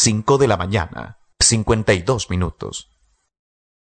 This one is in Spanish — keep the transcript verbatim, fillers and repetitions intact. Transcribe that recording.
cinco de la mañana, cincuenta y dos minutos.